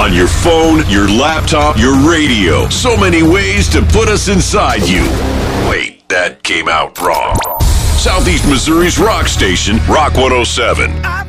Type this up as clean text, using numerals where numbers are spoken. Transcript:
On your phone, your laptop, your radio. So many ways to put us inside you. Wait, that came out wrong. Southeast Missouri's rock station, Rock 107.